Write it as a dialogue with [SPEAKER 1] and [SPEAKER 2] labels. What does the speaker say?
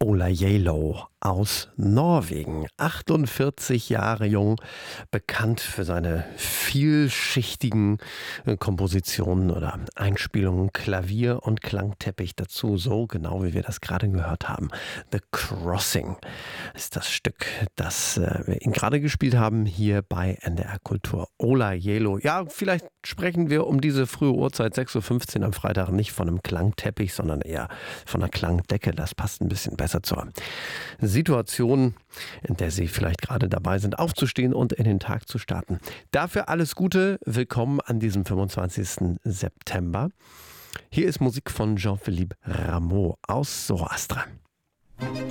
[SPEAKER 1] Ola Yalo aus Norwegen, 48 Jahre jung, bekannt für seine vielschichtigen Kompositionen oder Einspielungen, Klavier und Klangteppich dazu, so genau wie wir das gerade gehört haben. The Crossing ist das Stück, das wir ihn gerade gespielt haben hier bei NDR Kultur. Ola Yalo. Ja, vielleicht sprechen wir um diese frühe Uhrzeit 6:15 Uhr am Freitag nicht von einem Klangteppich, sondern eher von einer Klangdecke. Das passt ein bisschen besser zur Situation, in der Sie vielleicht gerade dabei sind, aufzustehen und in den Tag zu starten. Dafür alles Gute. Willkommen an diesem 25. September. Hier ist Musik von Jean-Philippe Rameau aus Zoroastre.